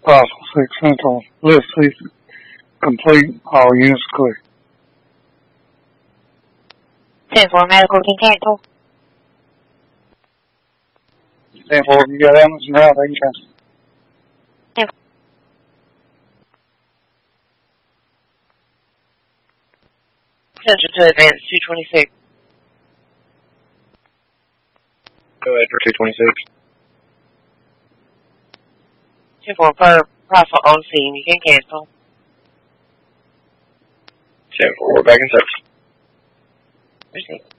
Possible 6 Central. List, please. Complete. All units clear. 10-4, medical can cancel. 10-4, you got ambulance now, they can cancel. Central to advance 226. Go ahead for 226. 10-4, for Rifle on scene, you can cancel. 10-4, we're back in service. Proceed.